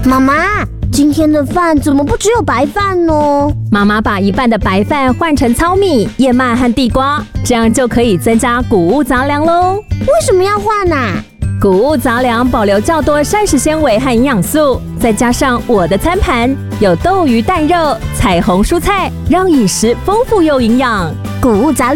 妈妈，今天的饭怎么不只有白饭呢？ 妈妈把一半的白饭换成糙米、燕麦和地瓜，这样就可以增加谷物杂粮喽。 为什么要换啊？ 谷物杂粮保留较多膳食纤维和营养素，再加上我的餐盘有豆鱼蛋肉、彩虹蔬菜，让饮食丰富又营养。 谷物杂粮